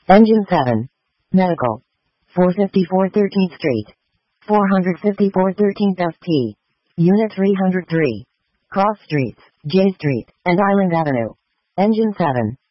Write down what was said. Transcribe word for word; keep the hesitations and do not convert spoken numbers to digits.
Engine seven. Medical. four fifty-four thirteenth Street. four fifty-four thirteenth S T. Unit three hundred three. Cross Streets, J Street, and Island Avenue. Engine seven.